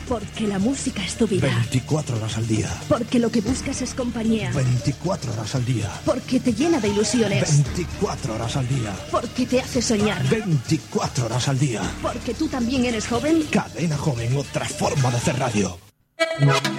Porque la música es tu vida. 24 horas al día. Porque lo que buscas es compañía. 24 horas al día. Porque te llena de ilusiones. 24 horas al día. Porque te hace soñar. 24 horas al día. Porque tú también eres joven. Cadena Joven, otra forma de hacer radio.